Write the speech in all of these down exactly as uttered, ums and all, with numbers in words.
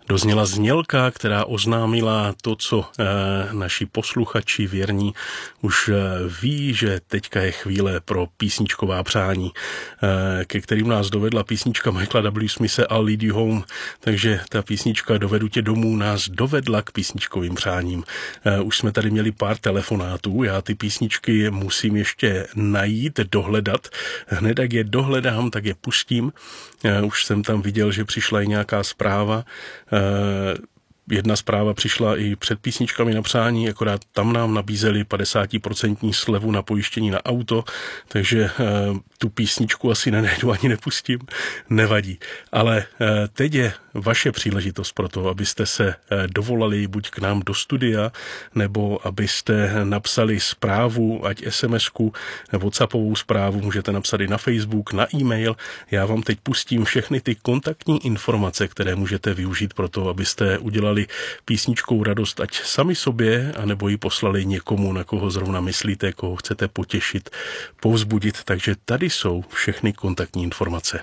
Dozněla znělka, která oznámila to, co e, naši posluchači věrní už e, ví, že teďka je chvíle pro písničková přání, e, ke kterým nás dovedla písnička Michaela W. Smithe I'll Lead You Home, takže ta písnička Dovedu tě domů nás dovedla k písničkovým přáním. E, už jsme tady měli pár telefonátů, já ty písničky musím ještě najít, dohledat. Hned jak je dohledám, tak je pustím. E, už jsem tam viděl, že přišla i nějaká zpráva. Jedna zpráva přišla i před písničkami na přání, akorát tam nám nabízeli padesát procent slevu na pojištění na auto, takže tu písničku asi nenajdu ani nepustím, nevadí. Ale teď je vaše příležitost pro to, abyste se dovolali buď k nám do studia, nebo abyste napsali zprávu, ať SMSku, WhatsAppovou zprávu, můžete napsat i na Facebook, na e-mail. Já vám teď pustím všechny ty kontaktní informace, které můžete využít pro to, abyste udělali písničkou radost ať sami sobě, anebo ji poslali někomu, na koho zrovna myslíte, koho chcete potěšit, povzbudit. Takže tady jsou všechny kontaktní informace.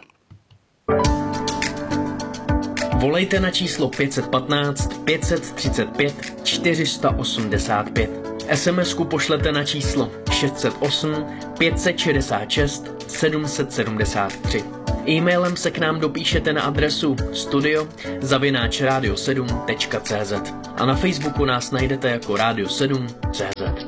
Volejte na číslo pět jedna pět, pět tři pět, čtyři osm pět. SMSku pošlete na číslo šest set osm, pět set šedesát šest, sedm set sedmdesát tři. E-mailem se k nám dopíšete na adresu studio zavináč radio sedm tečka cé zet a na Facebooku nás najdete jako Radio sedm tečka cé zet.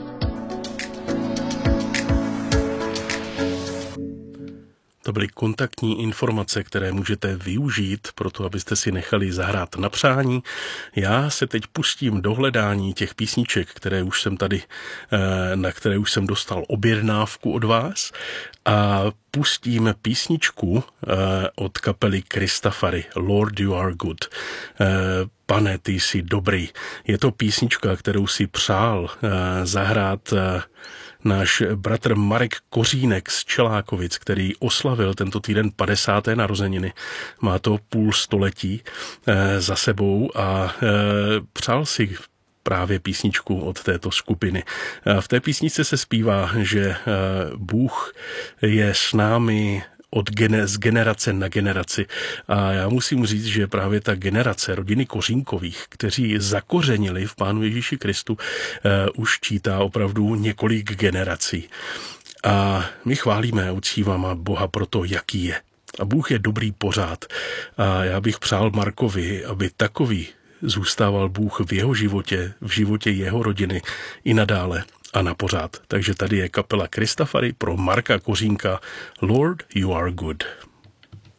To byly kontaktní informace, které můžete využít pro to, abyste si nechali zahrát na přání. Já se teď pustím do hledání těch písniček, které už jsem tady, na které už jsem dostal objednávku od vás, a pustím písničku od kapely Christafari, Lord You Are Good. Pane, ty jsi dobrý. Je to písnička, kterou si přál zahrát náš bratr Marek Kořínek z Čelákovic, který oslavil tento týden padesáté narozeniny. Má to půl století e, za sebou a e, přál si právě písničku od této skupiny. E, v té písničce se zpívá, že e, Bůh je s námi od gene, z generace na generaci. A já musím říct, že právě ta generace rodiny Kořínkových, kteří zakořenili v Pánu Ježíši Kristu, eh, už čítá opravdu několik generací. A my chválíme a uctíváme Boha pro to, jaký je. A Bůh je dobrý pořád. A já bych přál Markovi, aby takový zůstával Bůh v jeho životě, v životě jeho rodiny i nadále a na pořád. Takže tady je kapela Christafari pro Marka Kořínka Lord You Are Good.